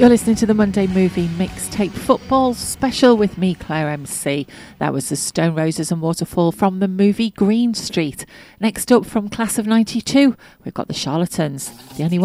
You're listening to the Monday Movie Mixtape Football Special with me, Claire MC. That was the Stone Roses and Waterfall from the movie Green Street. Next up from Class of 92, we've got the Charlatans. The only